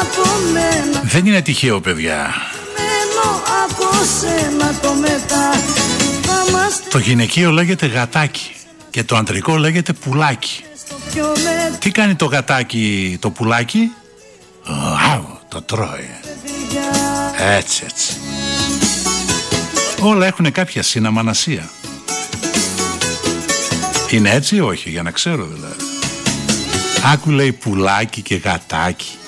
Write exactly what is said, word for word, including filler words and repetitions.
από μένα. Δεν είναι τυχαίο, παιδιά. Από σένα το μετά. Το γυναικείο λέγεται γατάκι και το αντρικό λέγεται πουλάκι. Τι κάνει το γατάκι το πουλάκι? Άου, το τρώει. Έτσι, έτσι. Όλα έχουν κάποια συναμανασία. Είναι έτσι ή όχι, για να ξέρω δηλαδή. Άκου λέει πουλάκι και γατάκι.